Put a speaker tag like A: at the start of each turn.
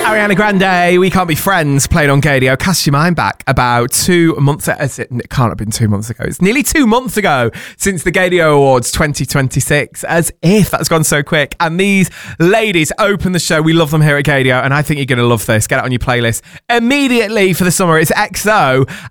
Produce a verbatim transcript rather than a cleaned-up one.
A: Ariana Grande, We Can't Be Friends, played on Gadio. Cast your mind back about two months. It can't have been two months ago. It's nearly two months ago since the Gadio Awards twenty twenty-six. As if that's gone so quick. And these ladies open the show. We love them here at Gadio, and I think you're going to love this. Get it on your playlist immediately for the summer. It's X O